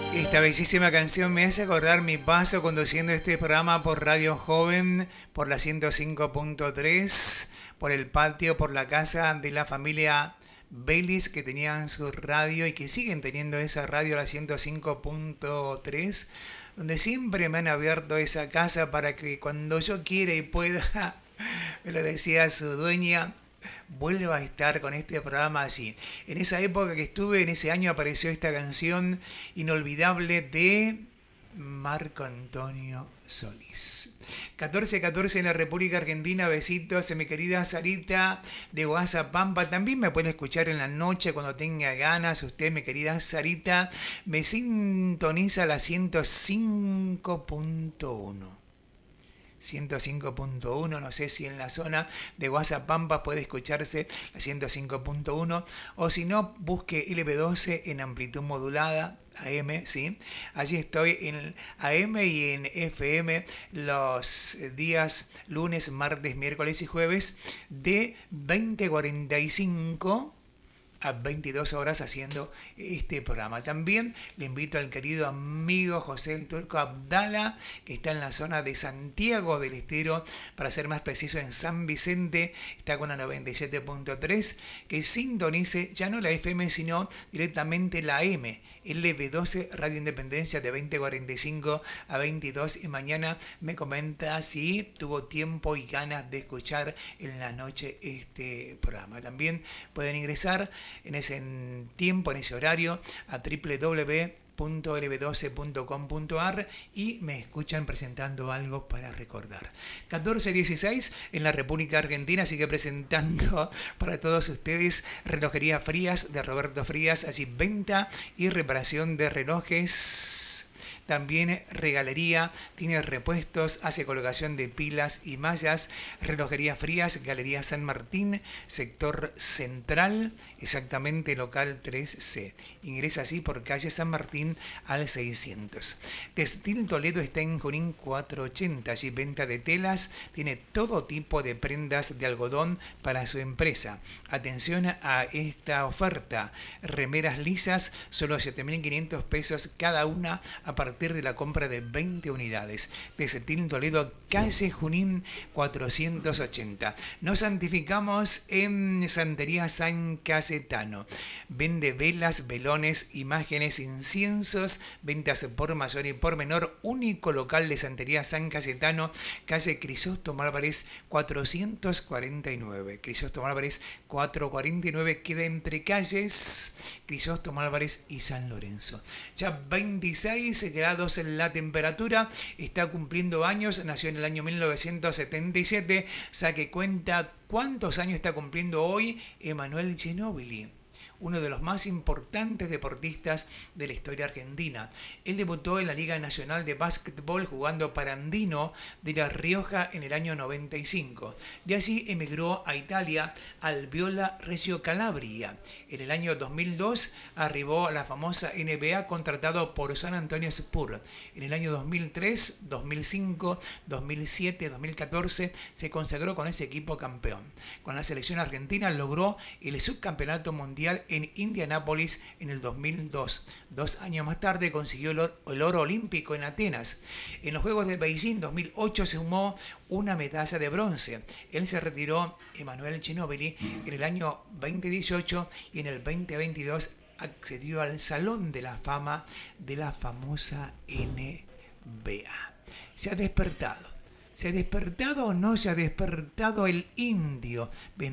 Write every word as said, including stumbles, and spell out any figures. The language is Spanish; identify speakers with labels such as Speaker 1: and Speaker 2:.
Speaker 1: Esta bellísima canción me hace acordar mi paso conduciendo este programa por Radio Joven, por la ciento cinco punto tres, por el patio, por la casa de la familia Belis, que tenían su radio y que siguen teniendo esa radio, la ciento cinco punto tres, donde siempre me han abierto esa casa para que cuando yo quiera y pueda, me lo decía su dueña, vuelva a estar con este programa así. En esa época que estuve, en ese año apareció esta canción inolvidable de Marco Antonio Solís. catorce catorce en la República Argentina. Besitos a mi querida Sarita de Guasapampa. También me puede escuchar en la noche cuando tenga ganas. Usted, mi querida Sarita, me sintoniza la ciento cinco punto uno. ciento cinco punto uno, no sé si en la zona de Guasapampa puede escucharse la ciento cinco punto uno, o si no, busque L B doce en amplitud modulada, A M, ¿sí? Allí estoy en A M y en F M los días lunes, martes, miércoles y jueves de veinte cuarenta y cinco a veintidós horas haciendo este programa. También le invito al querido amigo José el Turco Abdala, que está en la zona de Santiago del Estero, para ser más preciso en San Vicente, está con la noventa y siete punto tres, que sintonice ya no la F M sino directamente la A M, L B doce Radio Independencia, de veinte cuarenta y cinco a veintidós, y mañana me comenta si tuvo tiempo y ganas de escuchar en la noche este programa. También pueden ingresar en ese tiempo, en ese horario, a doble u doble u doble u punto l b doce punto com punto a r y me escuchan presentando algo para recordar. catorce dieciséis en la República Argentina, sigue presentando para todos ustedes Relojería Frías de Roberto Frías, así venta y reparación de relojes. También regalería, tiene repuestos, hace colocación de pilas y mallas. Relojería Frías, Galería San Martín, sector central, exactamente local tres C. Ingresa así por calle San Martín al seiscientos. Textil Toledo está en Junín cuatrocientos ochenta, allí venta de telas, tiene todo tipo de prendas de algodón para su empresa. Atención a esta oferta: remeras lisas, solo siete mil quinientos pesos cada una a partir de la compra de veinte unidades. Textil Toledo, calle Junín cuatrocientos ochenta. Nos santificamos en Santería San Cayetano. Vende velas, velones, imágenes, inciensos, ventas por mayor y por menor. Único local de Santería San Cayetano, calle Crisóstomo Álvarez cuatrocientos cuarenta y nueve. Crisóstomo Álvarez cuatrocientos cuarenta y nueve, queda entre calles Crisóstomo Álvarez y San Lorenzo. Ya veintiséis grados en la temperatura, está cumpliendo años, nació en el año mil novecientos setenta y siete, saque cuenta cuántos años está cumpliendo hoy Emanuel Ginóbili, uno de los más importantes deportistas de la historia argentina. Él debutó en la Liga Nacional de Básquetbol jugando para Andino de La Rioja en el año noventa y cinco. De allí emigró a Italia al Viola Reggio Calabria. En el año dos mil dos arribó a la famosa N B A contratado por San Antonio Spurs. En el año dos mil tres, dos mil cinco, dos mil siete, dos mil catorce se consagró con ese equipo campeón. Con la selección argentina logró el subcampeonato mundial en Indianápolis en el dos mil dos. Dos años más tarde consiguió el oro, el oro olímpico en Atenas. En los Juegos de Beijing dos mil ocho se sumó una medalla de bronce. Él se retiró, Emanuel Ginóbili, en el año veinte dieciocho, y en el veinte veintidós accedió al Salón de la Fama de la famosa N B A. Se ha despertado. ¿Se ha despertado o no se ha despertado el indio?